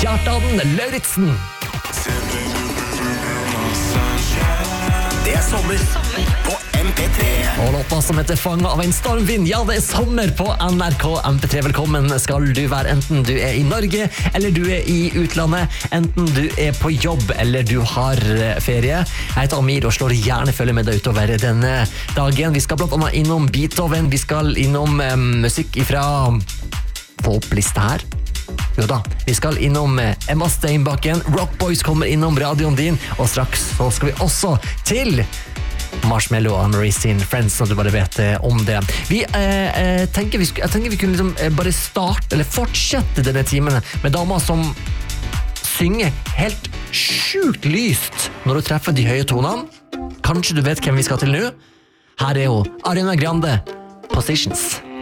Kjartan Lauritzen. Det sommer på MP3. Og låta som heter Fanget av en stormvind. Ja, det sommer på NRK MP3. Velkommen skal du være, enten du i Norge eller du i utlandet, enten du på jobb eller du har ferie. Jeg heter Amir og slår gjerne følge med deg utover denne dagen. Vi skal blant annet innom Beethoven, vi skal innom musikk ifra få opp lista her. Jo da, vi skal innom Emma Steinbakken, Rock Boys kommer innom radioen din, og straks så skal vi også til Marshmello og Marie sin Friends, så du bare vet om det. Jeg tenker vi kunne liksom bare starte, eller fortsette denne timen med damer som synger helt sjukt lyst når du treffer de høye tonene. Kanskje du vet hvem vi skal til nå? Her hun, Ariana Grande, Positions.